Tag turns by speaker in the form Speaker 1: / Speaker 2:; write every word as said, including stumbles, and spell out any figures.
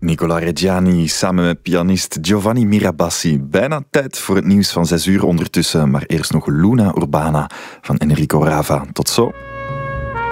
Speaker 1: Nicola Reggiani samen met pianist Giovanni Mirabassi. Bijna tijd voor het nieuws van zes uur ondertussen, maar eerst nog Luna Urbana van Enrico Rava. Tot zo.